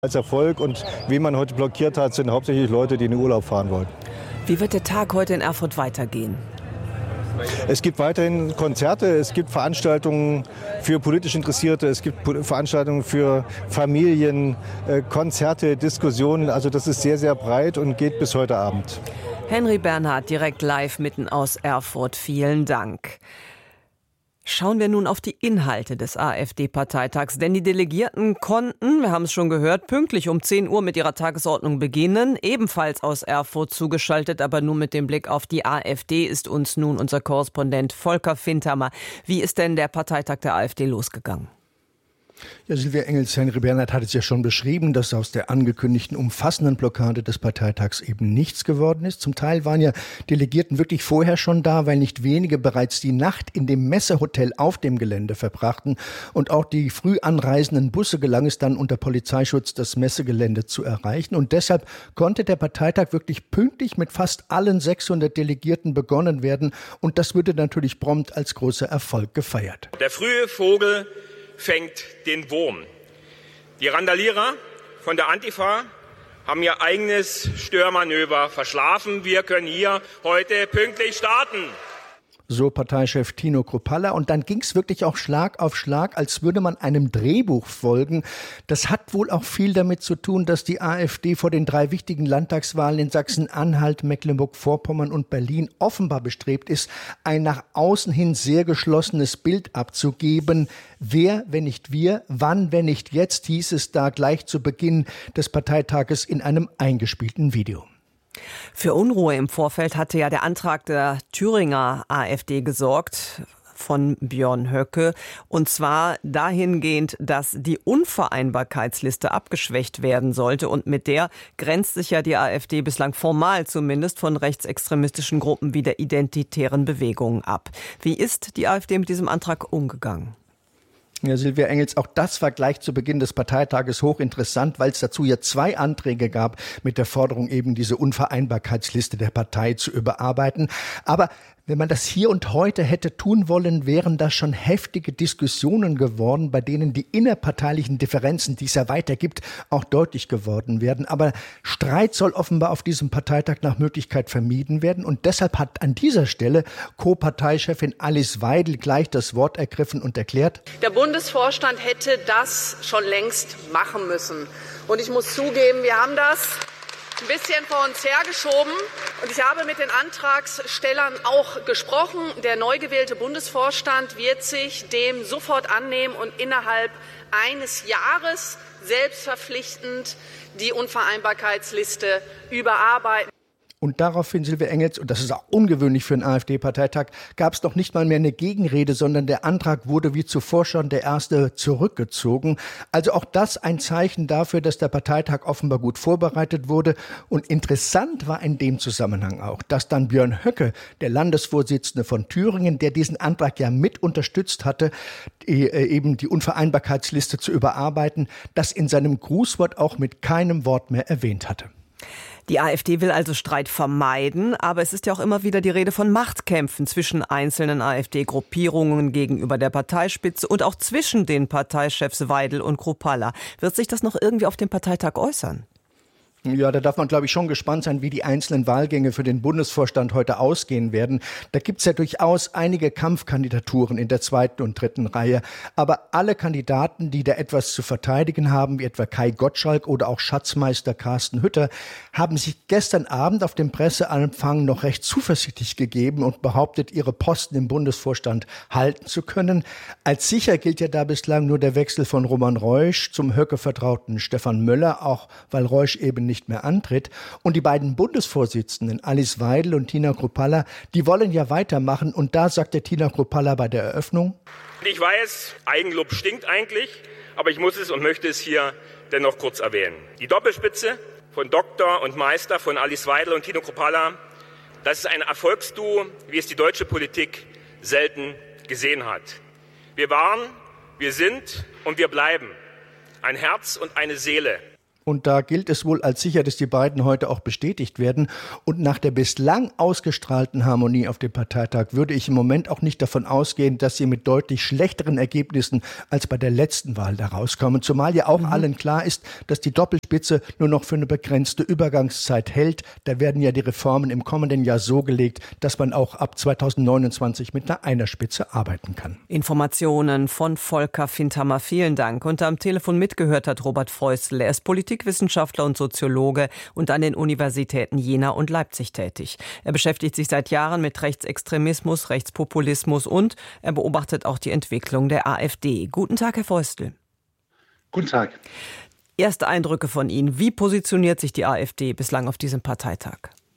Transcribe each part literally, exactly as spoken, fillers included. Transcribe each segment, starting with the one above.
Als Erfolg und wen man heute blockiert hat, sind hauptsächlich Leute, die in den Urlaub fahren wollen. Wie wird der Tag heute in Erfurt weitergehen? Es gibt weiterhin Konzerte, es gibt Veranstaltungen für politisch Interessierte, es gibt Veranstaltungen für Familien, Konzerte, Diskussionen. Also das ist sehr, sehr breit und geht bis heute Abend. Henry Bernhard, direkt live mitten aus Erfurt. Vielen Dank. Schauen wir nun auf die Inhalte des AfD-Parteitags, denn die Delegierten konnten, wir haben es schon gehört, pünktlich um zehn Uhr mit ihrer Tagesordnung beginnen. Ebenfalls aus Erfurt zugeschaltet, aber nur mit dem Blick auf die AfD ist uns nun unser Korrespondent Volker Findhammer. Wie ist denn der Parteitag der AfD losgegangen? Ja, Silvia Engels, Henry Bernhard hat es ja schon beschrieben, dass aus der angekündigten umfassenden Blockade des Parteitags eben nichts geworden ist. Zum Teil waren ja Delegierten wirklich vorher schon da, weil nicht wenige bereits die Nacht in dem Messehotel auf dem Gelände verbrachten. Und auch die früh anreisenden Busse gelang es dann unter Polizeischutz, das Messegelände zu erreichen. Und deshalb konnte der Parteitag wirklich pünktlich mit fast allen sechshundert Delegierten begonnen werden. Und das wurde natürlich prompt als großer Erfolg gefeiert. Der frühe Vogel fängt den Wurm. Die Randalierer von der Antifa haben ihr eigenes Störmanöver verschlafen. Wir können hier heute pünktlich starten. So Parteichef Tino Kruppalla. Und dann ging es wirklich auch Schlag auf Schlag, als würde man einem Drehbuch folgen. Das hat wohl auch viel damit zu tun, dass die AfD vor den drei wichtigen Landtagswahlen in Sachsen-Anhalt, Mecklenburg-Vorpommern und Berlin offenbar bestrebt ist, ein nach außen hin sehr geschlossenes Bild abzugeben. Wer, wenn nicht wir, wann, wenn nicht jetzt, hieß es da gleich zu Beginn des Parteitages in einem eingespielten Video. Für Unruhe im Vorfeld hatte ja der Antrag der Thüringer AfD gesorgt von Björn Höcke, und zwar dahingehend, dass die Unvereinbarkeitsliste abgeschwächt werden sollte, und mit der grenzt sich ja die AfD bislang formal zumindest von rechtsextremistischen Gruppen wie der Identitären Bewegungen ab. Wie ist die AfD mit diesem Antrag umgegangen? Ja, Silvia Engels, auch das war gleich zu Beginn des Parteitages hochinteressant, weil es dazu ja zwei Anträge gab mit der Forderung, eben diese Unvereinbarkeitsliste der Partei zu überarbeiten. Aber wenn man das hier und heute hätte tun wollen, wären das schon heftige Diskussionen geworden, bei denen die innerparteilichen Differenzen, die es ja weiter gibt, auch deutlich geworden wären. Aber Streit soll offenbar auf diesem Parteitag nach Möglichkeit vermieden werden. Und deshalb hat an dieser Stelle Co-Parteichefin Alice Weidel gleich das Wort ergriffen und erklärt: Der Bundesvorstand hätte das schon längst machen müssen. Und ich muss zugeben, wir haben das ein bisschen vor uns hergeschoben. Und ich habe mit den Antragstellern auch gesprochen. Der neu gewählte Bundesvorstand wird sich dem sofort annehmen und innerhalb eines Jahres selbstverpflichtend die Unvereinbarkeitsliste überarbeiten. Und daraufhin, Silvia Engels, und das ist auch ungewöhnlich für einen AfD-Parteitag, gab es noch nicht mal mehr eine Gegenrede, sondern der Antrag wurde wie zuvor schon der erste zurückgezogen. Also auch das ein Zeichen dafür, dass der Parteitag offenbar gut vorbereitet wurde. Und interessant war in dem Zusammenhang auch, dass dann Björn Höcke, der Landesvorsitzende von Thüringen, der diesen Antrag ja mit unterstützt hatte, eben die Unvereinbarkeitsliste zu überarbeiten, das in seinem Grußwort auch mit keinem Wort mehr erwähnt hatte. Die AfD will also Streit vermeiden, aber es ist ja auch immer wieder die Rede von Machtkämpfen zwischen einzelnen AfD-Gruppierungen gegenüber der Parteispitze und auch zwischen den Parteichefs Weidel und Kruppalla. Wird sich das noch irgendwie auf dem Parteitag äußern? Ja, da darf man, glaube ich, schon gespannt sein, wie die einzelnen Wahlgänge für den Bundesvorstand heute ausgehen werden. Da gibt's ja durchaus einige Kampfkandidaturen in der zweiten und dritten Reihe. Aber alle Kandidaten, die da etwas zu verteidigen haben, wie etwa Kai Gottschalk oder auch Schatzmeister Carsten Hütter, haben sich gestern Abend auf dem Presseempfang noch recht zuversichtlich gegeben und behauptet, ihre Posten im Bundesvorstand halten zu können. Als sicher gilt ja da bislang nur der Wechsel von Roman Reusch zum Höcke-vertrauten Stefan Möller, auch weil Reusch eben nicht mehr antritt. Und die beiden Bundesvorsitzenden, Alice Weidel und Tina Kruppalla, die wollen ja weitermachen. Und da sagte Tina Kruppalla bei der Eröffnung: Ich weiß, Eigenlob stinkt eigentlich, aber ich muss es und möchte es hier dennoch kurz erwähnen. Die Doppelspitze von Doktor und Meister von Alice Weidel und Tina Kruppalla, das ist ein Erfolgsduo, wie es die deutsche Politik selten gesehen hat. Wir waren, wir sind und wir bleiben ein Herz und eine Seele. Und da gilt es wohl als sicher, dass die beiden heute auch bestätigt werden. Und nach der bislang ausgestrahlten Harmonie auf dem Parteitag würde ich im Moment auch nicht davon ausgehen, dass sie mit deutlich schlechteren Ergebnissen als bei der letzten Wahl da rauskommen. Zumal ja auch mhm. allen klar ist, dass die Doppelspitze nur noch für eine begrenzte Übergangszeit hält. Da werden ja die Reformen im kommenden Jahr so gelegt, dass man auch ab zweitausendneunundzwanzig mit einer Einerspitze arbeiten kann. Informationen von Volker Findhammer. Vielen Dank. Und am Telefon mitgehört hat Robert Feustel. Er ist Politikwissenschaftler und Soziologe und an den Universitäten Jena und Leipzig tätig. Er beschäftigt sich seit Jahren mit Rechtsextremismus, Rechtspopulismus und er beobachtet auch die Entwicklung der AfD. Guten Tag, Herr Feustel. Guten Tag. Erste Eindrücke von Ihnen. Wie positioniert sich die AfD bislang auf diesem Parteitag?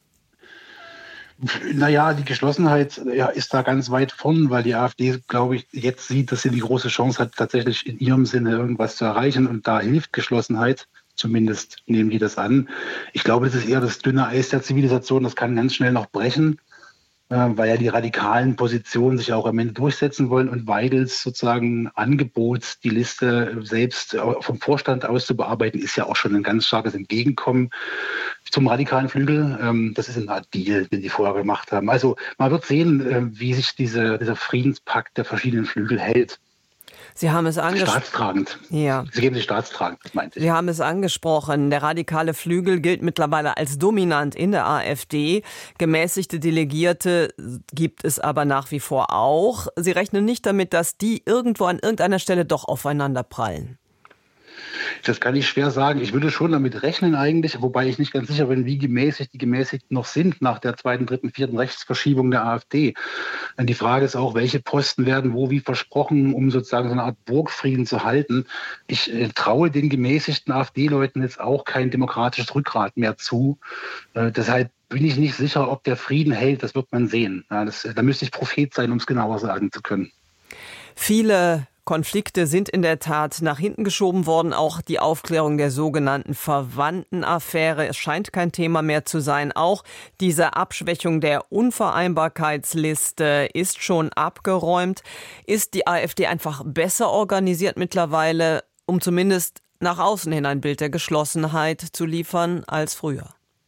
Naja, die Geschlossenheit ja, ist da ganz weit vorn, weil die AfD, glaube ich, jetzt sieht, dass sie die große Chance hat, tatsächlich in ihrem Sinne irgendwas zu erreichen. Und da hilft Geschlossenheit. Zumindest nehmen die das an. Ich glaube, das ist eher das dünne Eis der Zivilisation. Das kann ganz schnell noch brechen, äh, weil ja die radikalen Positionen sich auch am Ende durchsetzen wollen. Und Weigels sozusagen Angebot, die Liste selbst vom Vorstand aus zu bearbeiten, ist ja auch schon ein ganz starkes Entgegenkommen zum radikalen Flügel. Ähm, das ist eine Art Deal, den die vorher gemacht haben. Also man wird sehen, äh, wie sich diese, dieser Friedenspakt der verschiedenen Flügel hält. Sie haben es angesprochen. Staatstragend. Ja. Sie geben sich staatstragend, das meinte ich. Sie haben es angesprochen. Der radikale Flügel gilt mittlerweile als dominant in der AfD. Gemäßigte Delegierte gibt es aber nach wie vor auch. Sie rechnen nicht damit, dass die irgendwo an irgendeiner Stelle doch aufeinander prallen. Das kann ich schwer sagen. Ich würde schon damit rechnen eigentlich, wobei ich nicht ganz sicher bin, wie gemäßigt die Gemäßigten noch sind nach der zweiten, dritten, vierten Rechtsverschiebung der AfD. Die Frage ist auch, welche Posten werden wo wie versprochen, um sozusagen so eine Art Burgfrieden zu halten. Ich äh, traue den gemäßigten AfD-Leuten jetzt auch kein demokratisches Rückgrat mehr zu. Äh, deshalb bin ich nicht sicher, ob der Frieden hält. Das wird man sehen. Ja, das, da müsste ich Prophet sein, um es genauer sagen zu können. Viele Konflikte sind in der Tat nach hinten geschoben worden. Auch die Aufklärung der sogenannten Verwandtenaffäre. Es scheint kein Thema mehr zu sein. Auch diese Abschwächung der Unvereinbarkeitsliste ist schon abgeräumt. Ist die AfD einfach besser organisiert mittlerweile, um zumindest nach außen hin ein Bild der Geschlossenheit zu liefern als früher?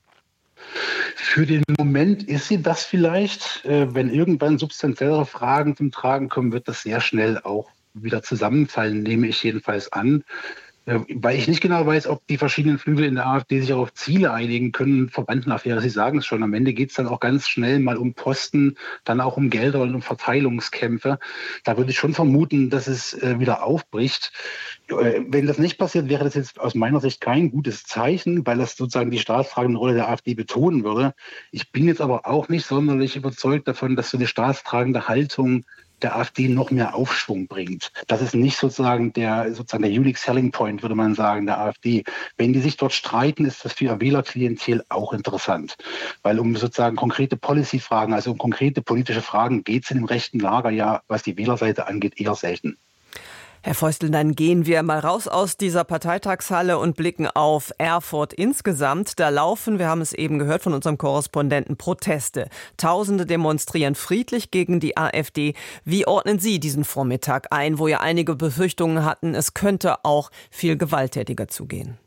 Für den Moment ist sie das vielleicht. Wenn irgendwann substanziellere Fragen zum Tragen kommen, wird das sehr schnell auch wieder zusammenfallen, nehme ich jedenfalls an. Weil ich nicht genau weiß, ob die verschiedenen Flügel in der AfD sich auch auf Ziele einigen können. Verwandtenaffäre, Sie sagen es schon, am Ende geht es dann auch ganz schnell mal um Posten, dann auch um Gelder und um Verteilungskämpfe. Da würde ich schon vermuten, dass es wieder aufbricht. Wenn das nicht passiert, wäre das jetzt aus meiner Sicht kein gutes Zeichen, weil das sozusagen die staatstragende Rolle der AfD betonen würde. Ich bin jetzt aber auch nicht sonderlich überzeugt davon, dass so eine staatstragende Haltung der AfD noch mehr Aufschwung bringt. Das ist nicht sozusagen der, sozusagen der unique selling point, würde man sagen, der AfD. Wenn die sich dort streiten, ist das für ihr Wählerklientel auch interessant. Weil um sozusagen konkrete Policy-Fragen, also um konkrete politische Fragen, geht es in dem rechten Lager ja, was die Wählerseite angeht, eher selten. Herr Feustel, dann gehen wir mal raus aus dieser Parteitagshalle und blicken auf Erfurt insgesamt. Da laufen, wir haben es eben gehört von unserem Korrespondenten, Proteste. Tausende demonstrieren friedlich gegen die AfD. Wie ordnen Sie diesen Vormittag ein, wo ja einige Befürchtungen hatten, es könnte auch viel gewalttätiger zugehen?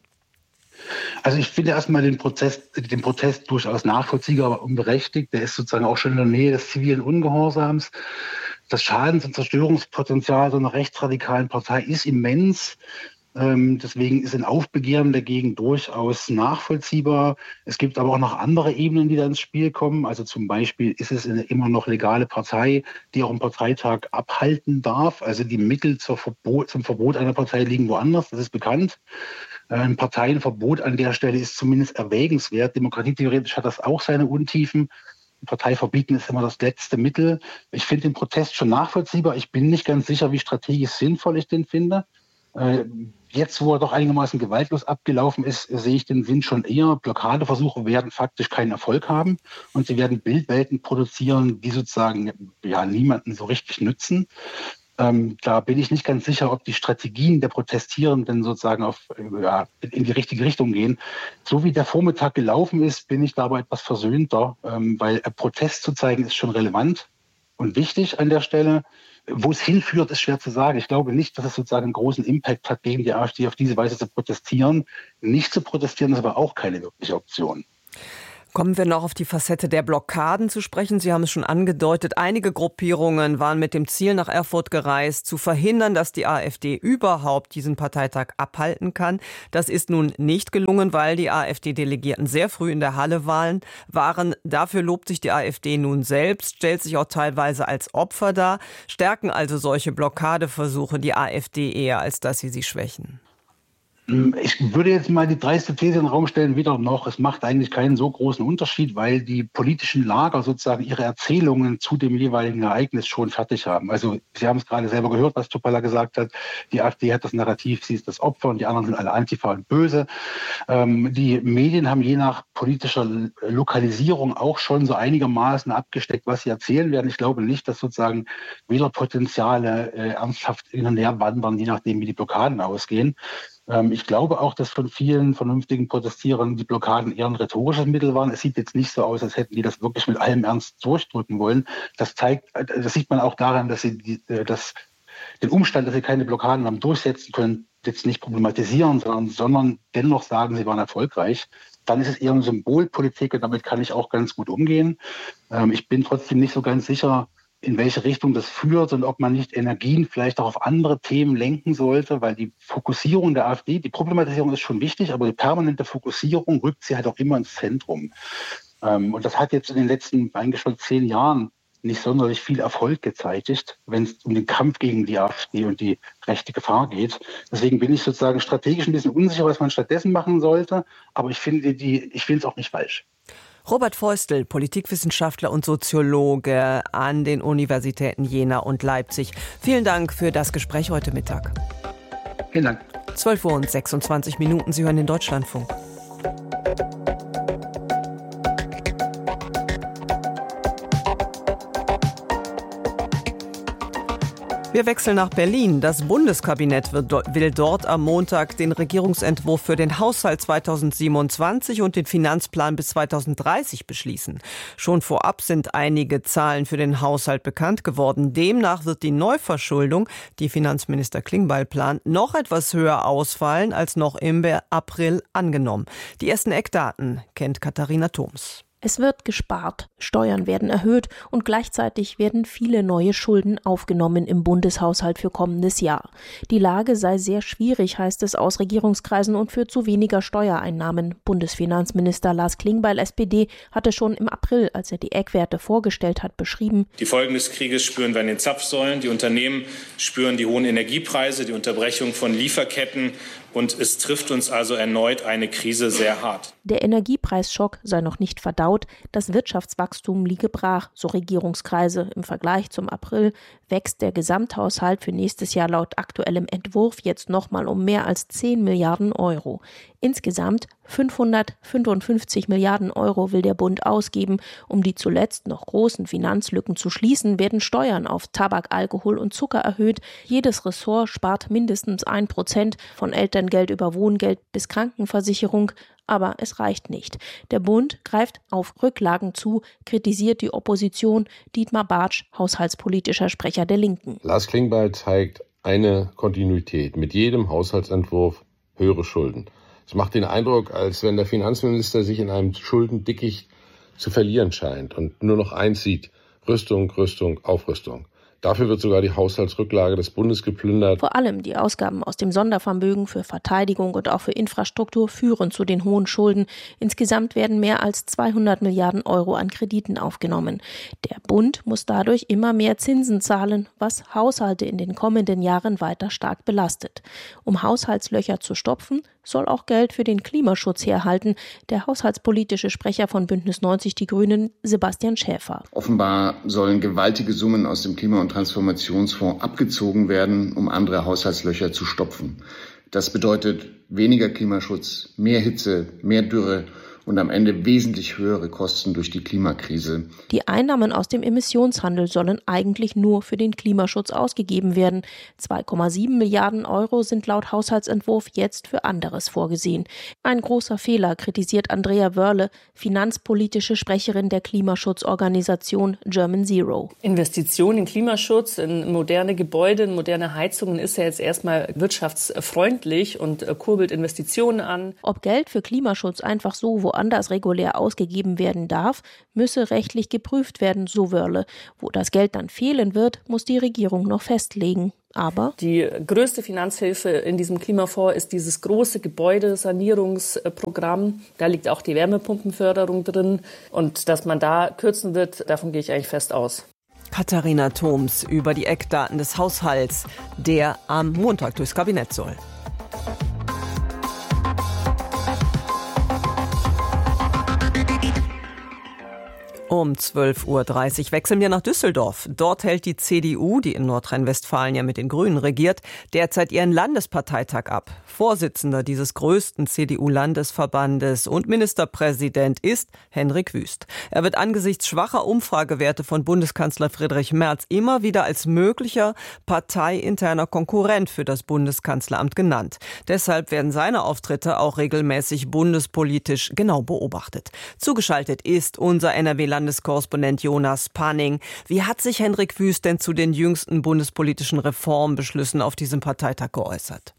Also ich finde erstmal den Protest, den Protest durchaus nachvollziehbar, aber unberechtigt. Der ist sozusagen auch schon in der Nähe des zivilen Ungehorsams. Das Schadens- und Zerstörungspotenzial so einer rechtsradikalen Partei ist immens. Ähm, deswegen ist ein Aufbegehren dagegen durchaus nachvollziehbar. Es gibt aber auch noch andere Ebenen, die da ins Spiel kommen. Also zum Beispiel ist es eine immer noch legale Partei, die auch einen Parteitag abhalten darf. Also die Mittel zur Verbot, zum Verbot einer Partei liegen woanders, das ist bekannt. Ein Parteienverbot an der Stelle ist zumindest erwägenswert. Demokratietheoretisch hat das auch seine Untiefen. Partei verbieten ist immer das letzte Mittel. Ich finde den Protest schon nachvollziehbar. Ich bin nicht ganz sicher, wie strategisch sinnvoll ich den finde. Jetzt, wo er doch einigermaßen gewaltlos abgelaufen ist, sehe ich den Sinn schon eher. Blockadeversuche werden faktisch keinen Erfolg haben und sie werden Bildwelten produzieren, die sozusagen ja, niemanden so richtig nützen. Ähm, da bin ich nicht ganz sicher, ob die Strategien der Protestierenden sozusagen auf, ja, in die richtige Richtung gehen. So wie der Vormittag gelaufen ist, bin ich dabei etwas versöhnter, ähm, weil Protest zu zeigen ist schon relevant und wichtig an der Stelle. Wo es hinführt, ist schwer zu sagen. Ich glaube nicht, dass es sozusagen einen großen Impact hat, gegen die AfD auf diese Weise zu protestieren. Nicht zu protestieren ist aber auch keine wirkliche Option. Kommen wir noch auf die Facette der Blockaden zu sprechen. Sie haben es schon angedeutet, einige Gruppierungen waren mit dem Ziel nach Erfurt gereist, zu verhindern, dass die AfD überhaupt diesen Parteitag abhalten kann. Das ist nun nicht gelungen, weil die AfD-Delegierten sehr früh in der Halle waren. Dafür lobt sich die AfD nun selbst, stellt sich auch teilweise als Opfer dar. Stärken also solche Blockadeversuche die AfD eher, als dass sie sie schwächen? Ich würde jetzt mal die dreiste These in den Raum stellen, wieder noch, es macht eigentlich keinen so großen Unterschied, weil die politischen Lager sozusagen ihre Erzählungen zu dem jeweiligen Ereignis schon fertig haben. Also Sie haben es gerade selber gehört, was Topalla gesagt hat, die AfD hat das Narrativ, sie ist das Opfer und die anderen sind alle Antifa und böse. Ähm, die Medien haben je nach politischer Lokalisierung auch schon so einigermaßen abgesteckt, was sie erzählen werden. Ich glaube nicht, dass sozusagen Wählerpotenziale äh, ernsthaft hin und her wandern, je nachdem, wie die Blockaden ausgehen. Ich glaube auch, dass von vielen vernünftigen Protestierern die Blockaden eher ein rhetorisches Mittel waren. Es sieht jetzt nicht so aus, als hätten die das wirklich mit allem Ernst durchdrücken wollen. Das zeigt, das sieht man auch daran, dass sie die, das, den Umstand, dass sie keine Blockaden haben durchsetzen können, jetzt nicht problematisieren, sondern, sondern dennoch sagen, sie waren erfolgreich. Dann ist es eher eine Symbolpolitik und damit kann ich auch ganz gut umgehen. Ich bin trotzdem nicht so ganz sicher, in welche Richtung das führt und ob man nicht Energien vielleicht auch auf andere Themen lenken sollte, weil die Fokussierung der AfD, die Problematisierung ist schon wichtig, aber die permanente Fokussierung rückt sie halt auch immer ins Zentrum. Und das hat jetzt in den letzten eigentlich schon zehn Jahren nicht sonderlich viel Erfolg gezeitigt, wenn es um den Kampf gegen die AfD und die rechte Gefahr geht. Deswegen bin ich sozusagen strategisch ein bisschen unsicher, was man stattdessen machen sollte, aber ich finde die, ich finde es auch nicht falsch. Robert Feustel, Politikwissenschaftler und Soziologe an den Universitäten Jena und Leipzig. Vielen Dank für das Gespräch heute Mittag. Vielen Dank. zwölf Uhr und sechsundzwanzig Minuten, Sie hören den Deutschlandfunk. Wir wechseln nach Berlin. Das Bundeskabinett will dort am Montag den Regierungsentwurf für den Haushalt zweitausendsiebenundzwanzig und den Finanzplan bis zweitausenddreißig beschließen. Schon vorab sind einige Zahlen für den Haushalt bekannt geworden. Demnach wird die Neuverschuldung, die Finanzminister Klingbeil plant, noch etwas höher ausfallen als noch im April angenommen. Die ersten Eckdaten kennt Katharina Thoms. Es wird gespart, Steuern werden erhöht und gleichzeitig werden viele neue Schulden aufgenommen im Bundeshaushalt für kommendes Jahr. Die Lage sei sehr schwierig, heißt es aus Regierungskreisen, und führt zu weniger Steuereinnahmen. Bundesfinanzminister Lars Klingbeil, S P D, hatte schon im April, als er die Eckwerte vorgestellt hat, beschrieben: Die Folgen des Krieges spüren wir an den Zapfsäulen. Die Unternehmen spüren die hohen Energiepreise, die Unterbrechung von Lieferketten. Und es trifft uns also erneut eine Krise sehr hart. Der Energiepreisschock sei noch nicht verdaut. Das Wirtschaftswachstum liege brach, so Regierungskreise. Im Vergleich zum April wächst der Gesamthaushalt für nächstes Jahr laut aktuellem Entwurf jetzt nochmal um mehr als zehn Milliarden Euro. Insgesamt fünfhundertfünfundfünfzig Milliarden Euro will der Bund ausgeben. Um die zuletzt noch großen Finanzlücken zu schließen, werden Steuern auf Tabak, Alkohol und Zucker erhöht. Jedes Ressort spart mindestens ein Prozent, von Elterngeld über Wohngeld bis Krankenversicherung. Aber es reicht nicht. Der Bund greift auf Rücklagen zu, kritisiert die Opposition. Dietmar Bartsch, haushaltspolitischer Sprecher der Linken. Lars Klingbeil zeigt eine Kontinuität. Mit jedem Haushaltsentwurf höhere Schulden. Es macht den Eindruck, als wenn der Finanzminister sich in einem Schuldendickicht zu verlieren scheint und nur noch eins sieht: Rüstung, Rüstung, Aufrüstung. Dafür wird sogar die Haushaltsrücklage des Bundes geplündert. Vor allem die Ausgaben aus dem Sondervermögen für Verteidigung und auch für Infrastruktur führen zu den hohen Schulden. Insgesamt werden mehr als zweihundert Milliarden Euro an Krediten aufgenommen. Der Bund muss dadurch immer mehr Zinsen zahlen, was Haushalte in den kommenden Jahren weiter stark belastet. Um Haushaltslöcher zu stopfen, soll auch Geld für den Klimaschutz herhalten. Der haushaltspolitische Sprecher von Bündnis neunzig Die Grünen, Sebastian Schäfer. Offenbar sollen gewaltige Summen aus dem Klima- und Transformationsfonds abgezogen werden, um andere Haushaltslöcher zu stopfen. Das bedeutet weniger Klimaschutz, mehr Hitze, mehr Dürre und am Ende wesentlich höhere Kosten durch die Klimakrise. Die Einnahmen aus dem Emissionshandel sollen eigentlich nur für den Klimaschutz ausgegeben werden. zwei Komma sieben Milliarden Euro sind laut Haushaltsentwurf jetzt für anderes vorgesehen. Ein großer Fehler, kritisiert Andrea Wörle, finanzpolitische Sprecherin der Klimaschutzorganisation German Zero. Investitionen in Klimaschutz, in moderne Gebäude, in moderne Heizungen ist ja jetzt erstmal wirtschaftsfreundlich und kurbelt Investitionen an. Ob Geld für Klimaschutz einfach so woanders regulär ausgegeben werden darf, müsse rechtlich geprüft werden, so Wörle. Wo das Geld dann fehlen wird, muss die Regierung noch festlegen. Aber die größte Finanzhilfe in diesem Klimafonds ist dieses große Gebäudesanierungsprogramm. Da liegt auch die Wärmepumpenförderung drin. Und dass man da kürzen wird, davon gehe ich eigentlich fest aus. Katharina Thoms über die Eckdaten des Haushalts, der am Montag durchs Kabinett soll. Um zwölf Uhr dreißig wechseln wir nach Düsseldorf. Dort hält die C D U, die in Nordrhein-Westfalen ja mit den Grünen regiert, derzeit ihren Landesparteitag ab. Vorsitzender dieses größten C D U-Landesverbandes und Ministerpräsident ist Hendrik Wüst. Er wird angesichts schwacher Umfragewerte von Bundeskanzler Friedrich Merz immer wieder als möglicher parteiinterner Konkurrent für das Bundeskanzleramt genannt. Deshalb werden seine Auftritte auch regelmäßig bundespolitisch genau beobachtet. Zugeschaltet ist unser N R W-Landeskorrespondent Jonas Panning. Wie hat sich Hendrik Wüst denn zu den jüngsten bundespolitischen Reformbeschlüssen auf diesem Parteitag geäußert?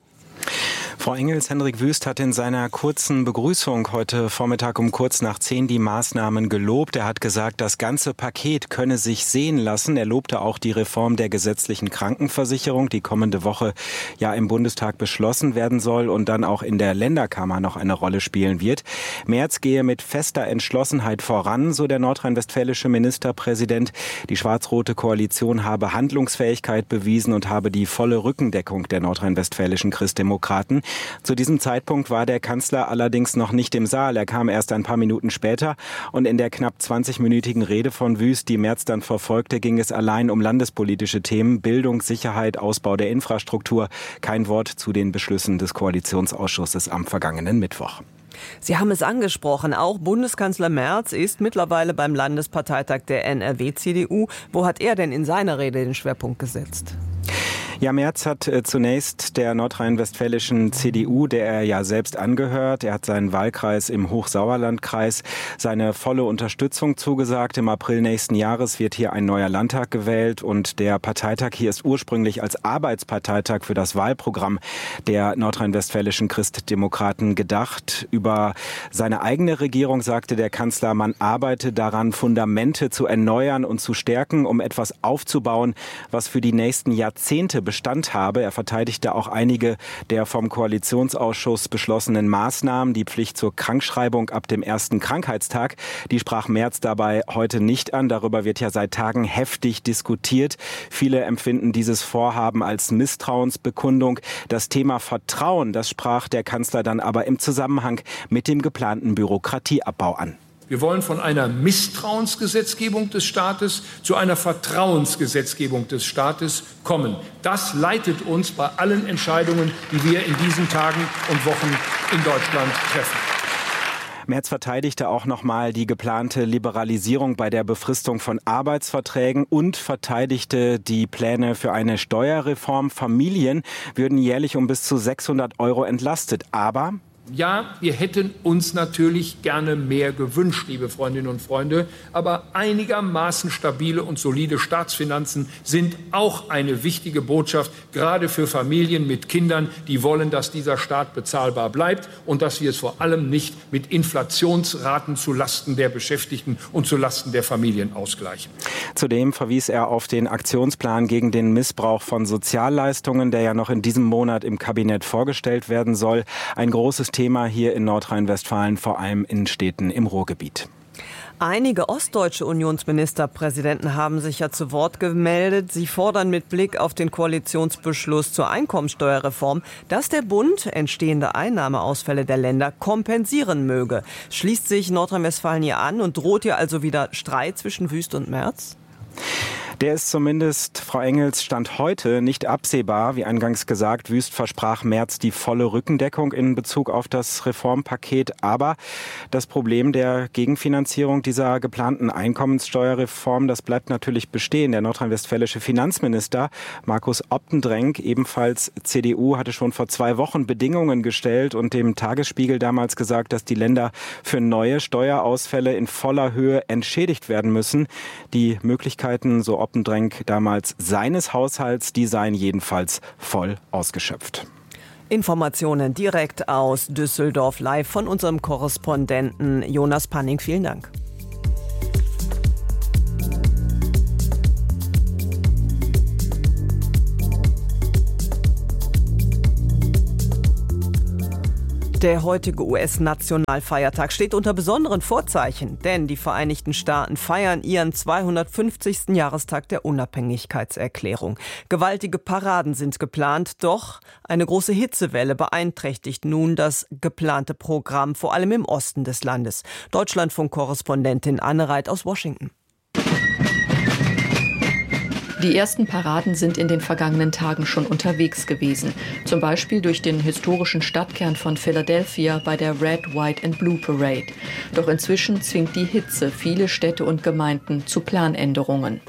Frau Engels, Hendrik Wüst hat in seiner kurzen Begrüßung heute Vormittag um kurz nach zehn die Maßnahmen gelobt. Er hat gesagt, das ganze Paket könne sich sehen lassen. Er lobte auch die Reform der gesetzlichen Krankenversicherung, die kommende Woche ja im Bundestag beschlossen werden soll und dann auch in der Länderkammer noch eine Rolle spielen wird. Merz gehe mit fester Entschlossenheit voran, so der nordrhein-westfälische Ministerpräsident. Die schwarz-rote Koalition habe Handlungsfähigkeit bewiesen und habe die volle Rückendeckung der nordrhein-westfälischen Christdemokraten. Zu diesem Zeitpunkt war der Kanzler allerdings noch nicht im Saal. Er kam erst ein paar Minuten später und in der knapp zwanzigminütigen Rede von Wüst, die Merz dann verfolgte, ging es allein um landespolitische Themen, Bildung, Sicherheit, Ausbau der Infrastruktur. Kein Wort zu den Beschlüssen des Koalitionsausschusses am vergangenen Mittwoch. Sie haben es angesprochen, auch Bundeskanzler Merz ist mittlerweile beim Landesparteitag der N R W-C D U. Wo hat er denn in seiner Rede den Schwerpunkt gesetzt? Ja, Merz hat äh, zunächst der nordrhein-westfälischen C D U, der er ja selbst angehört, er hat seinen Wahlkreis im Hochsauerlandkreis, seine volle Unterstützung zugesagt. Im April nächsten Jahres wird hier ein neuer Landtag gewählt und der Parteitag hier ist ursprünglich als Arbeitsparteitag für das Wahlprogramm der nordrhein-westfälischen Christdemokraten gedacht. Über seine eigene Regierung sagte der Kanzler, man arbeite daran, Fundamente zu erneuern und zu stärken, um etwas aufzubauen, was für die nächsten Jahrzehnte Bestand habe. Er verteidigte auch einige der vom Koalitionsausschuss beschlossenen Maßnahmen. Die Pflicht zur Krankschreibung ab dem ersten Krankheitstag, die sprach Merz dabei heute nicht an. Darüber wird ja seit Tagen heftig diskutiert. Viele empfinden dieses Vorhaben als Misstrauensbekundung. Das Thema Vertrauen, das sprach der Kanzler dann aber im Zusammenhang mit dem geplanten Bürokratieabbau an. Wir wollen von einer Misstrauensgesetzgebung des Staates zu einer Vertrauensgesetzgebung des Staates kommen. Das leitet uns bei allen Entscheidungen, die wir in diesen Tagen und Wochen in Deutschland treffen. Merz verteidigte auch nochmal die geplante Liberalisierung bei der Befristung von Arbeitsverträgen und verteidigte die Pläne für eine Steuerreform. Familien würden jährlich um bis zu sechshundert Euro entlastet. Aber ja, wir hätten uns natürlich gerne mehr gewünscht, liebe Freundinnen und Freunde, aber einigermaßen stabile und solide Staatsfinanzen sind auch eine wichtige Botschaft, gerade für Familien mit Kindern, die wollen, dass dieser Staat bezahlbar bleibt und dass wir es vor allem nicht mit Inflationsraten zulasten der Beschäftigten und zulasten der Familien ausgleichen. Zudem verwies er auf den Aktionsplan gegen den Missbrauch von Sozialleistungen, der ja noch in diesem Monat im Kabinett vorgestellt werden soll. Ein großes Thema hier in Nordrhein-Westfalen, vor allem in Städten im Ruhrgebiet. Einige ostdeutsche Unionsministerpräsidenten haben sich ja zu Wort gemeldet. Sie fordern mit Blick auf den Koalitionsbeschluss zur Einkommensteuerreform, dass der Bund entstehende Einnahmeausfälle der Länder kompensieren möge. Schließt sich Nordrhein-Westfalen hier an und droht hier also wieder Streit zwischen Wüst und Merz? Der ist zumindest, Frau Engels, Stand heute nicht absehbar. Wie eingangs gesagt, Wüst versprach Merz die volle Rückendeckung in Bezug auf das Reformpaket. Aber das Problem der Gegenfinanzierung dieser geplanten Einkommenssteuerreform, das bleibt natürlich bestehen. Der nordrhein-westfälische Finanzminister Markus Optendrenk, ebenfalls C D U, hatte schon vor zwei Wochen Bedingungen gestellt und dem Tagesspiegel damals gesagt, dass die Länder für neue Steuerausfälle in voller Höhe entschädigt werden müssen. Die Möglichkeiten, so Optendrenk damals, seines Haushalts, die seien jedenfalls voll ausgeschöpft. Informationen direkt aus Düsseldorf live von unserem Korrespondenten Jonas Panning. Vielen Dank. Der heutige U S-Nationalfeiertag steht unter besonderen Vorzeichen, denn die Vereinigten Staaten feiern ihren zweihundertfünfzigsten Jahrestag der Unabhängigkeitserklärung. Gewaltige Paraden sind geplant, doch eine große Hitzewelle beeinträchtigt nun das geplante Programm, vor allem im Osten des Landes. Deutschlandfunk-Korrespondentin Anne Reit aus Washington. Die ersten Paraden sind in den vergangenen Tagen schon unterwegs gewesen. Zum Beispiel durch den historischen Stadtkern von Philadelphia bei der Red, White and Blue Parade. Doch inzwischen zwingt die Hitze viele Städte und Gemeinden zu Planänderungen.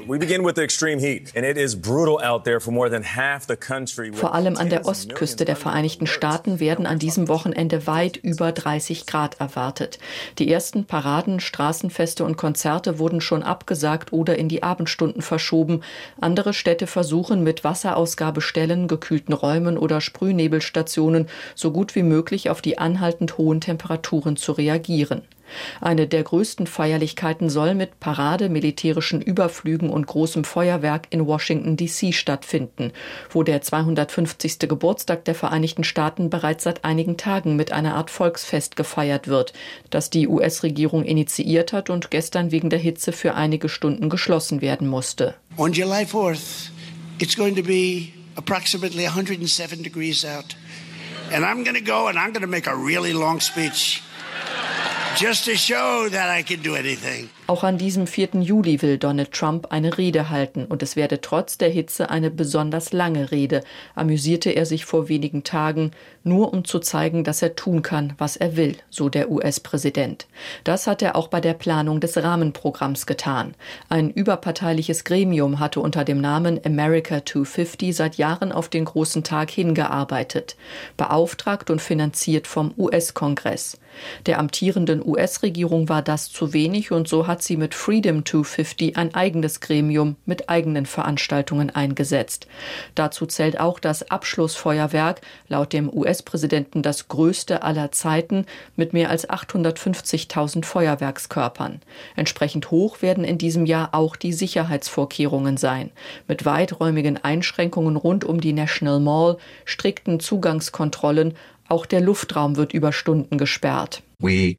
Vor allem an der Ostküste der Vereinigten Staaten werden an diesem Wochenende weit über dreißig Grad erwartet. Die ersten Paraden, Straßenfeste und Konzerte wurden schon abgesagt oder in die Abendstunden verschoben. Andere Städte versuchen mit Wasserausgabestellen, gekühlten Räumen oder Sprühnebelstationen so gut wie möglich auf die anhaltend hohen Temperaturen zu reagieren. Eine der größten Feierlichkeiten soll mit Parade, militärischen Überflügen und großem Feuerwerk in Washington D C stattfinden, wo der zweihundertfünfzigste Geburtstag der Vereinigten Staaten bereits seit einigen Tagen mit einer Art Volksfest gefeiert wird, das die U S-Regierung initiiert hat und gestern wegen der Hitze für einige Stunden geschlossen werden musste. On July fourth, it's going to be approximately one hundred seven degrees out. And I'm going to go and I'm going to make a really long speech. Just to show that I can do anything. Auch an diesem vierten Juli will Donald Trump eine Rede halten und es werde trotz der Hitze eine besonders lange Rede, amüsierte er sich vor wenigen Tagen, nur um zu zeigen, dass er tun kann, was er will, so der U S-Präsident. Das hat er auch bei der Planung des Rahmenprogramms getan. Ein überparteiliches Gremium hatte unter dem Namen America zweihundertfünfzig seit Jahren auf den großen Tag hingearbeitet, beauftragt und finanziert vom U S-Kongress. Der amtierenden U S-Regierung war das zu wenig und so hat sie mit Freedom zweihundertfünfzig ein eigenes Gremium mit eigenen Veranstaltungen eingesetzt. Dazu zählt auch das Abschlussfeuerwerk, laut dem U S-Präsidenten das größte aller Zeiten, mit mehr als achthundertfünfzigtausend Feuerwerkskörpern. Entsprechend hoch werden in diesem Jahr auch die Sicherheitsvorkehrungen sein, mit weiträumigen Einschränkungen rund um die National Mall, strikten Zugangskontrollen. Auch der Luftraum wird über Stunden gesperrt. Wir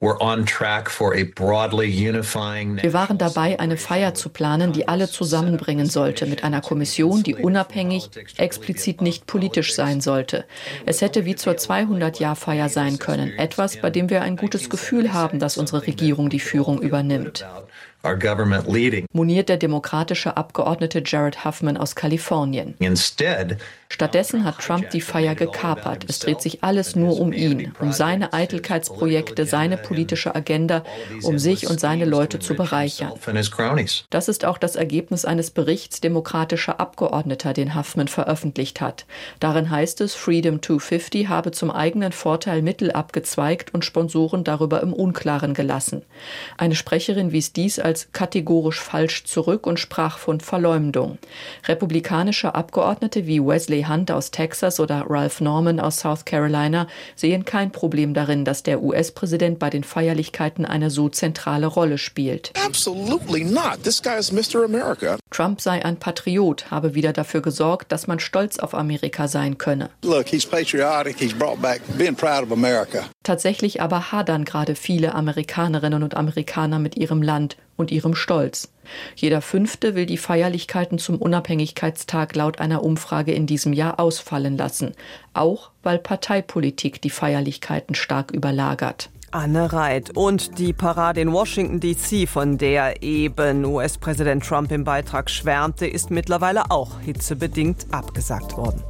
waren dabei, eine Feier zu planen, die alle zusammenbringen sollte, mit einer Kommission, die unabhängig, explizit nicht politisch sein sollte. Es hätte wie zur zweihundert-Jahr-Feier sein können, etwas, bei dem wir ein gutes Gefühl haben, dass unsere Regierung die Führung übernimmt. Moniert der demokratische Abgeordnete Jared Huffman aus Kalifornien. Stattdessen hat Trump die Feier gekapert. Es dreht sich alles nur um ihn, um seine Eitelkeitsprojekte, seine politische Agenda, um sich und seine Leute zu bereichern. Das ist auch das Ergebnis eines Berichts demokratischer Abgeordneter, den Huffman veröffentlicht hat. Darin heißt es, Freedom zweihundertfünfzig habe zum eigenen Vorteil Mittel abgezweigt und Sponsoren darüber im Unklaren gelassen. Eine Sprecherin wies dies als kategorisch falsch zurück und sprach von Verleumdung. Republikanische Abgeordnete wie Wesley Hunt aus Texas oder Ralph Norman aus South Carolina sehen kein Problem darin, dass der U S-Präsident bei den Feierlichkeiten eine so zentrale Rolle spielt. Absolutely not. This guy is Mister America. Trump sei ein Patriot, habe wieder dafür gesorgt, dass man stolz auf Amerika sein könne. Look, he's patriotic. He's brought back being proud of America. Tatsächlich aber hadern gerade viele Amerikanerinnen und Amerikaner mit ihrem Land und ihrem Stolz. Jeder Fünfte will die Feierlichkeiten zum Unabhängigkeitstag laut einer Umfrage in diesem Jahr ausfallen lassen, auch weil Parteipolitik die Feierlichkeiten stark überlagert. Anne Reit. Und die Parade in Washington D C, von der eben U S-Präsident Trump im Beitrag schwärmte, ist mittlerweile auch hitzebedingt abgesagt worden.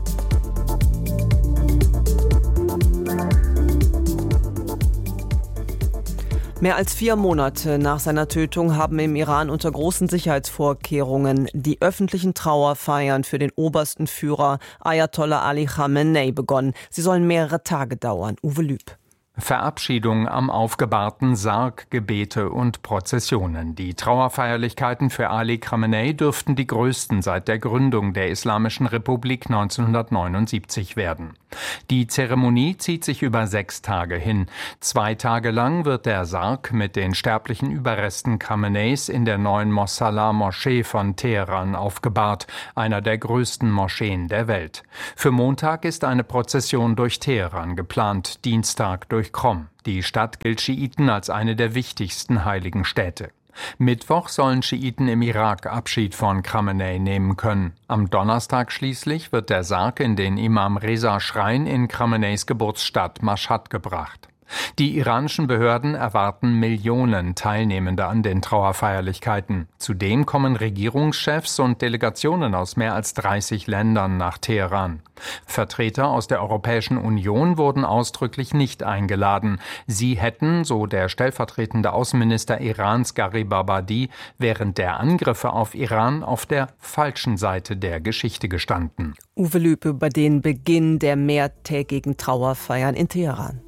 Mehr als vier Monate nach seiner Tötung haben im Iran unter großen Sicherheitsvorkehrungen die öffentlichen Trauerfeiern für den obersten Führer Ayatollah Ali Khamenei begonnen. Sie sollen mehrere Tage dauern. Uwe Lüb. Verabschiedung am aufgebahrten Sarg, Gebete und Prozessionen. Die Trauerfeierlichkeiten für Ali Khamenei dürften die größten seit der Gründung der Islamischen Republik neunzehnhundertneunundsiebzig werden. Die Zeremonie zieht sich über sechs Tage hin. Zwei Tage lang wird der Sarg mit den sterblichen Überresten Khameneis in der neuen Mossallah-Moschee von Teheran aufgebahrt, einer der größten Moscheen der Welt. Für Montag ist eine Prozession durch Teheran geplant, Dienstag durch Qom. Die Stadt gilt Schiiten als eine der wichtigsten heiligen Städte. Mittwoch sollen Schiiten im Irak Abschied von Khamenei nehmen können. Am Donnerstag schließlich wird der Sarg in den Imam Reza Schrein in Khameneis Geburtsstadt Mashhad gebracht. Die iranischen Behörden erwarten Millionen Teilnehmende an den Trauerfeierlichkeiten. Zudem kommen Regierungschefs und Delegationen aus mehr als dreißig Ländern nach Teheran. Vertreter aus der Europäischen Union wurden ausdrücklich nicht eingeladen. Sie hätten, so der stellvertretende Außenminister Irans Garibabadi, während der Angriffe auf Iran auf der falschen Seite der Geschichte gestanden. Uwe Lüb über den Beginn der mehrtägigen Trauerfeiern in Teheran.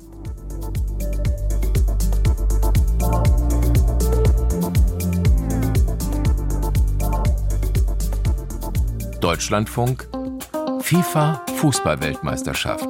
Deutschlandfunk FIFA Fußball-Weltmeisterschaft.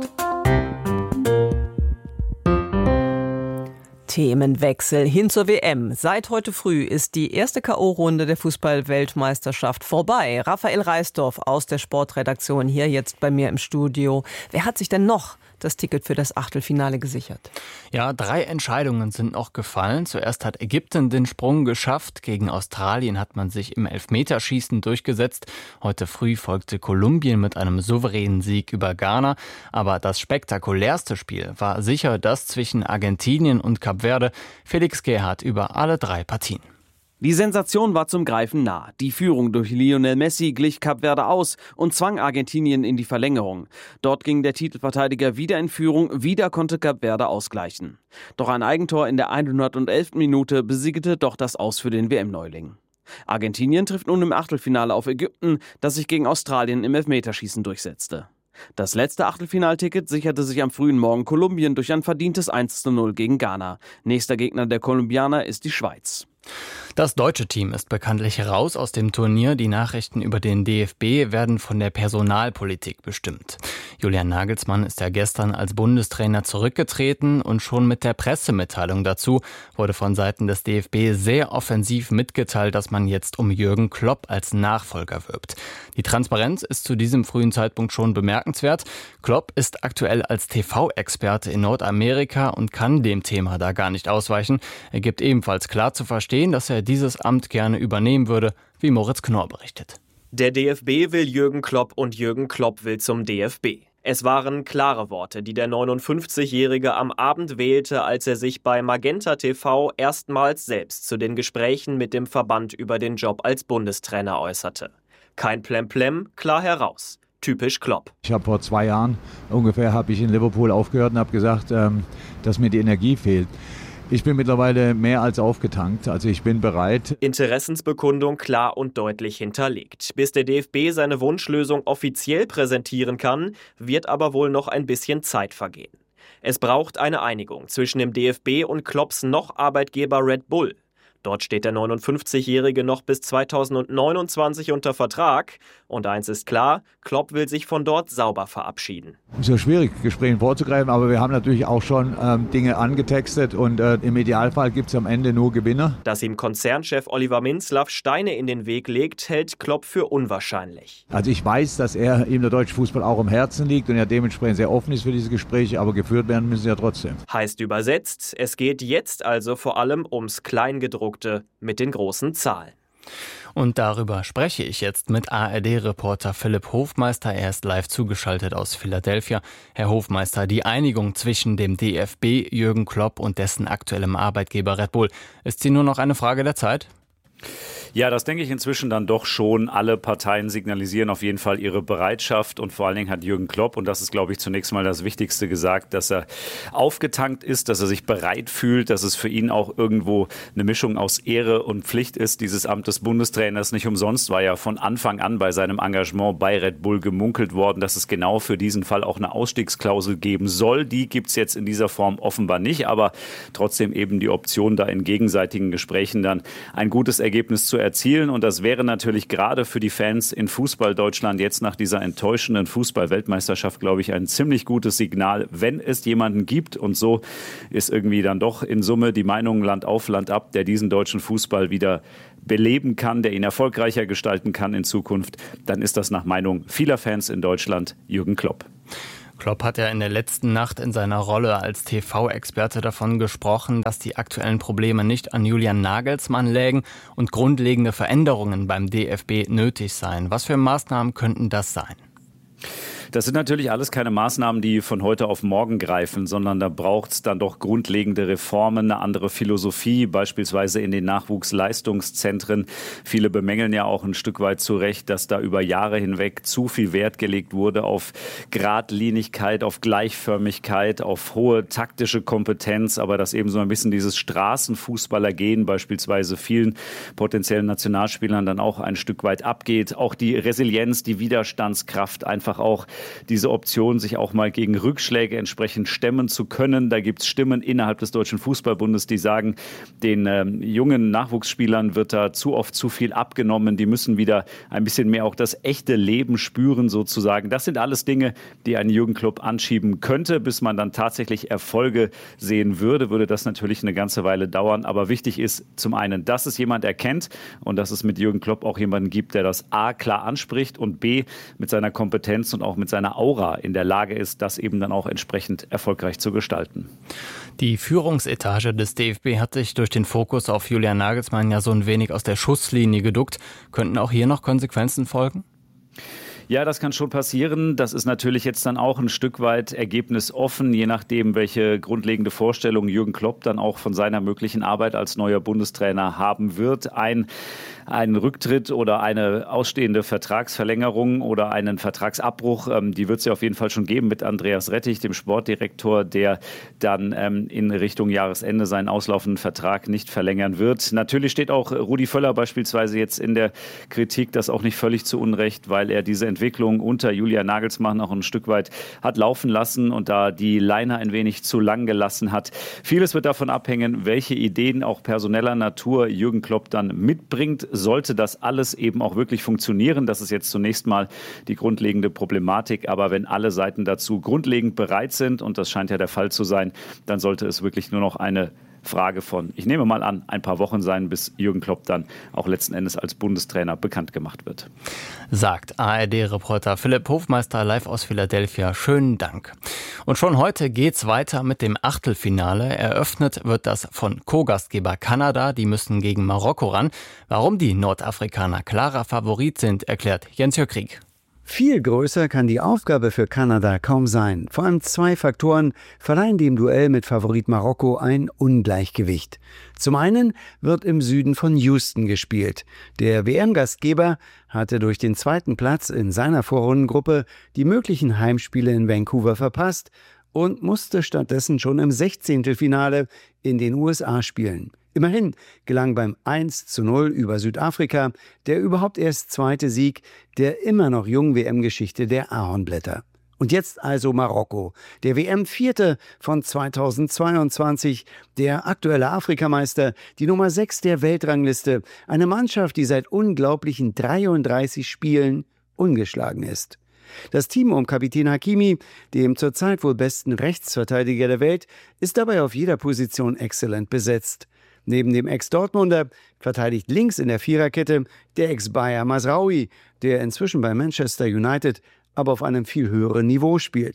Themenwechsel hin zur W M. Seit heute früh ist die erste K O-Runde der Fußball-Weltmeisterschaft vorbei. Raphael Reisdorf aus der Sportredaktion hier jetzt bei mir im Studio. Wer hat sich denn noch das Ticket für das Achtelfinale gesichert? Ja, drei Entscheidungen sind noch gefallen. Zuerst hat Ägypten den Sprung geschafft. Gegen Australien hat man sich im Elfmeterschießen durchgesetzt. Heute früh folgte Kolumbien mit einem souveränen Sieg über Ghana. Aber das spektakulärste Spiel war sicher das zwischen Argentinien und Kap Verde. Felix Gerhardt über alle drei Partien. Die Sensation war zum Greifen nah. Die Führung durch Lionel Messi glich Kap Verde aus und zwang Argentinien in die Verlängerung. Dort ging der Titelverteidiger wieder in Führung, wieder konnte Kap Verde ausgleichen. Doch ein Eigentor in der hundertelften Minute besiegte doch das Aus für den W M-Neuling. Argentinien trifft nun im Achtelfinale auf Ägypten, das sich gegen Australien im Elfmeterschießen durchsetzte. Das letzte Achtelfinalticket sicherte sich am frühen Morgen Kolumbien durch ein verdientes eins zu null gegen Ghana. Nächster Gegner der Kolumbianer ist die Schweiz. Das deutsche Team ist bekanntlich raus aus dem Turnier. Die Nachrichten über den D F B werden von der Personalpolitik bestimmt. Julian Nagelsmann ist ja gestern als Bundestrainer zurückgetreten und schon mit der Pressemitteilung dazu wurde von Seiten des D F B sehr offensiv mitgeteilt, dass man jetzt um Jürgen Klopp als Nachfolger wirbt. Die Transparenz ist zu diesem frühen Zeitpunkt schon bemerkenswert. Klopp ist aktuell als T V-Experte in Nordamerika und kann dem Thema da gar nicht ausweichen. Er gibt ebenfalls klar zu verstehen, dass er dieses Amt gerne übernehmen würde, wie Moritz Knorr berichtet. Der D F B will Jürgen Klopp und Jürgen Klopp will zum D F B. Es waren klare Worte, die der neunundfünfzigjährige am Abend wählte, als er sich bei Magenta T V erstmals selbst zu den Gesprächen mit dem Verband über den Job als Bundestrainer äußerte. Kein Plemplem, klar heraus. Typisch Klopp. Ich habe vor zwei Jahren ungefähr habe ich in Liverpool aufgehört und habe gesagt, ähm, dass mir die Energie fehlt. Ich bin mittlerweile mehr als aufgetankt, also ich bin bereit. Interessensbekundung klar und deutlich hinterlegt. Bis der D F B seine Wunschlösung offiziell präsentieren kann, wird aber wohl noch ein bisschen Zeit vergehen. Es braucht eine Einigung zwischen dem D F B und Klopps noch Arbeitgeber Red Bull. Dort steht der neunundfünfzigjährige noch bis zweitausendneunundzwanzig unter Vertrag. Und eins ist klar, Klopp will sich von dort sauber verabschieden. Es ist ja schwierig, Gesprächen vorzugreifen, aber wir haben natürlich auch schon ähm, Dinge angetextet und äh, im Idealfall gibt es am Ende nur Gewinner. Dass ihm Konzernchef Oliver Minzlaff Steine in den Weg legt, hält Klopp für unwahrscheinlich. Also ich weiß, dass er ihm der deutsche Fußball auch am Herzen liegt und er dementsprechend sehr offen ist für diese Gespräche, aber geführt werden müssen sie ja trotzdem. Heißt übersetzt, es geht jetzt also vor allem ums Kleingedruckte mit den großen Zahlen. Und darüber spreche ich jetzt mit A R D-Reporter Philipp Hofmeister. Er ist live zugeschaltet aus Philadelphia. Herr Hofmeister, die Einigung zwischen dem D F B, Jürgen Klopp und dessen aktuellem Arbeitgeber Red Bull, ist sie nur noch eine Frage der Zeit? Ja, das denke ich inzwischen dann doch schon. Alle Parteien signalisieren auf jeden Fall ihre Bereitschaft und vor allen Dingen hat Jürgen Klopp, und das ist, glaube ich, zunächst mal das Wichtigste, gesagt, dass er aufgetankt ist, dass er sich bereit fühlt, dass es für ihn auch irgendwo eine Mischung aus Ehre und Pflicht ist, dieses Amt des Bundestrainers. Nicht umsonst war ja von Anfang an bei seinem Engagement bei Red Bull gemunkelt worden, dass es genau für diesen Fall auch eine Ausstiegsklausel geben soll. Die gibt es jetzt in dieser Form offenbar nicht, aber trotzdem eben die Option, da in gegenseitigen Gesprächen dann ein gutes Ergebnis zu erzielen. Und das wäre natürlich gerade für die Fans in Fußball-Deutschland jetzt nach dieser enttäuschenden Fußball-Weltmeisterschaft, glaube ich, ein ziemlich gutes Signal, wenn es jemanden gibt. Und so ist irgendwie dann doch in Summe die Meinung Land auf, Land ab, der diesen deutschen Fußball wieder beleben kann, der ihn erfolgreicher gestalten kann in Zukunft. Dann ist das nach Meinung vieler Fans in Deutschland Jürgen Klopp. Klopp hat ja in der letzten Nacht in seiner Rolle als T V-Experte davon gesprochen, dass die aktuellen Probleme nicht an Julian Nagelsmann lägen und grundlegende Veränderungen beim D F B nötig seien. Was für Maßnahmen könnten das sein? Das sind natürlich alles keine Maßnahmen, die von heute auf morgen greifen, sondern da braucht es dann doch grundlegende Reformen, eine andere Philosophie, beispielsweise in den Nachwuchsleistungszentren. Viele bemängeln ja auch ein Stück weit zu Recht, dass da über Jahre hinweg zu viel Wert gelegt wurde auf Geradlinigkeit, auf Gleichförmigkeit, auf hohe taktische Kompetenz, aber dass eben so ein bisschen dieses Straßenfußballergehen beispielsweise vielen potenziellen Nationalspielern dann auch ein Stück weit abgeht. Auch die Resilienz, die Widerstandskraft, einfach auch diese Option, sich auch mal gegen Rückschläge entsprechend stemmen zu können. Da gibt es Stimmen innerhalb des Deutschen Fußballbundes, die sagen, den ähm, jungen Nachwuchsspielern wird da zu oft zu viel abgenommen. Die müssen wieder ein bisschen mehr auch das echte Leben spüren sozusagen. Das sind alles Dinge, die ein Jürgen Klopp anschieben könnte. Bis man dann tatsächlich Erfolge sehen würde, würde das natürlich eine ganze Weile dauern. Aber wichtig ist zum einen, dass es jemand erkennt und dass es mit Jürgen Klopp auch jemanden gibt, der das A klar anspricht und B mit seiner Kompetenz und auch mit seiner Aura in der Lage ist, das eben dann auch entsprechend erfolgreich zu gestalten. Die Führungsetage des D F B hat sich durch den Fokus auf Julian Nagelsmann ja so ein wenig aus der Schusslinie geduckt. Könnten auch hier noch Konsequenzen folgen? Ja, das kann schon passieren. Das ist natürlich jetzt dann auch ein Stück weit ergebnisoffen, je nachdem, welche grundlegende Vorstellung Jürgen Klopp dann auch von seiner möglichen Arbeit als neuer Bundestrainer haben wird. Ein Ein Rücktritt oder eine ausstehende Vertragsverlängerung oder einen Vertragsabbruch, ähm, die wird es ja auf jeden Fall schon geben mit Andreas Rettich, dem Sportdirektor, der dann ähm, in Richtung Jahresende seinen auslaufenden Vertrag nicht verlängern wird. Natürlich steht auch Rudi Völler beispielsweise jetzt in der Kritik, das auch nicht völlig zu Unrecht, weil er diese Entwicklung unter Julian Nagelsmann auch ein Stück weit hat laufen lassen und da die Leine ein wenig zu lang gelassen hat. Vieles wird davon abhängen, welche Ideen auch personeller Natur Jürgen Klopp dann mitbringt. Sollte das alles eben auch wirklich funktionieren, das ist jetzt zunächst mal die grundlegende Problematik. Aber wenn alle Seiten dazu grundlegend bereit sind, und das scheint ja der Fall zu sein, dann sollte es wirklich nur noch eine Frage von, ich nehme mal an, ein paar Wochen sein, bis Jürgen Klopp dann auch letzten Endes als Bundestrainer bekannt gemacht wird. Sagt A R D-Reporter Philipp Hofmeister live aus Philadelphia. Schönen Dank. Und schon heute geht's weiter mit dem Achtelfinale. Eröffnet wird das von Co-Gastgeber Kanada. Die müssen gegen Marokko ran. Warum die Nordafrikaner klarer Favorit sind, erklärt Jens-Jörg Krieg. Viel größer kann die Aufgabe für Kanada kaum sein. Vor allem zwei Faktoren verleihen dem Duell mit Favorit Marokko ein Ungleichgewicht. Zum einen wird im Süden von Houston gespielt. Der W M-Gastgeber hatte durch den zweiten Platz in seiner Vorrundengruppe die möglichen Heimspiele in Vancouver verpasst und musste stattdessen schon im Sechzehntelfinale in den U S A spielen. Immerhin gelang beim eins zu null über Südafrika der überhaupt erst zweite Sieg der immer noch jungen W M-Geschichte der Ahornblätter. Und jetzt also Marokko, der W M-Vierte von zweitausendzweiundzwanzig, der aktuelle Afrikameister, die Nummer sechs der Weltrangliste, eine Mannschaft, die seit unglaublichen dreiunddreißig Spielen ungeschlagen ist. Das Team um Kapitän Hakimi, dem zurzeit wohl besten Rechtsverteidiger der Welt, ist dabei auf jeder Position exzellent besetzt. Neben dem Ex-Dortmunder verteidigt links in der Viererkette der Ex-Bayer Mazraoui, der inzwischen bei Manchester United aber auf einem viel höheren Niveau spielt.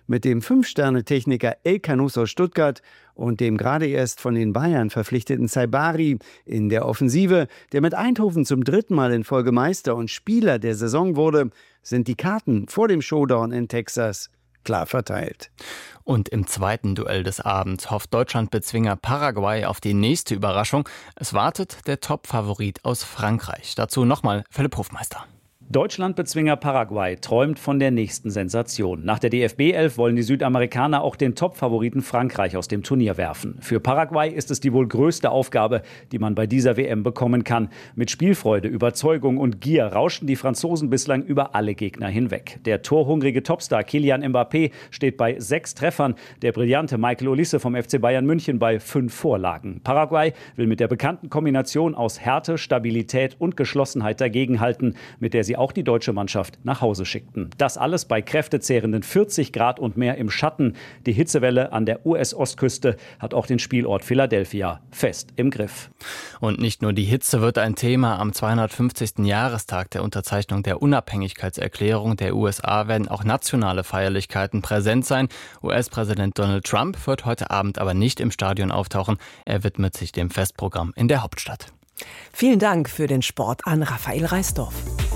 mit dem Fünf-Sterne-Techniker Elkanus aus Stuttgart und dem gerade erst von den Bayern verpflichteten Saibari in der Offensive, der mit Eindhoven zum dritten Mal in Folge Meister und Spieler der Saison wurde, sind die Karten vor dem Showdown in Texas klar verteilt. Und im zweiten Duell des Abends hofft Deutschland-Bezwinger Paraguay auf die nächste Überraschung. Es wartet der Top-Favorit aus Frankreich. Dazu nochmal Philipp Hofmeister. Deutschland-Bezwinger Paraguay träumt von der nächsten Sensation. Nach der D F B elf wollen die Südamerikaner auch den Top-Favoriten Frankreich aus dem Turnier werfen. Für Paraguay ist es die wohl größte Aufgabe, die man bei dieser W M bekommen kann. Mit Spielfreude, Überzeugung und Gier rauschen die Franzosen bislang über alle Gegner hinweg. Der torhungrige Topstar Kylian Mbappé steht bei sechs Treffern, der brillante Michael Olise vom F C Bayern München bei fünf Vorlagen. Paraguay will mit der bekannten Kombination aus Härte, Stabilität und Geschlossenheit dagegenhalten, mit der sie auch die deutsche Mannschaft nach Hause schickten. Das alles bei kräftezehrenden vierzig Grad und mehr im Schatten. Die Hitzewelle an der U S-Ostküste hat auch den Spielort Philadelphia fest im Griff. Und nicht nur die Hitze wird ein Thema. Am zweihundertfünfzigsten Jahrestag der Unterzeichnung der Unabhängigkeitserklärung der U S A werden auch nationale Feierlichkeiten präsent sein. U S-Präsident Donald Trump wird heute Abend aber nicht im Stadion auftauchen. Er widmet sich dem Festprogramm in der Hauptstadt. Vielen Dank für den Sport an Raphael Reisdorf.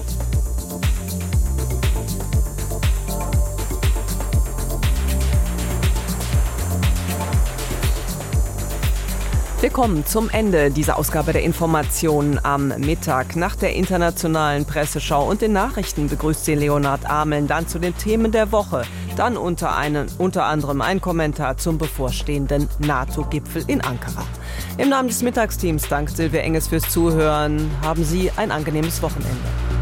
Wir kommen zum Ende dieser Ausgabe der Informationen am Mittag. Nach der internationalen Presseschau und den Nachrichten begrüßt Sie Leonhard Ameln dann zu den Themen der Woche. Dann unter, einen, unter anderem ein Kommentar zum bevorstehenden NATO-Gipfel in Ankara. Im Namen des Mittagsteams dankt Silvia Enges fürs Zuhören. Haben Sie ein angenehmes Wochenende.